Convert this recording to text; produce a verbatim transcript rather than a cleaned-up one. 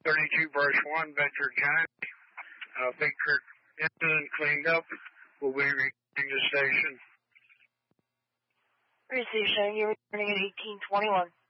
thirty-two brush one, Venture County. Uh, Big Creek incident cleaned up. We'll be returning to station. Station, you're returning at eighteen twenty-one.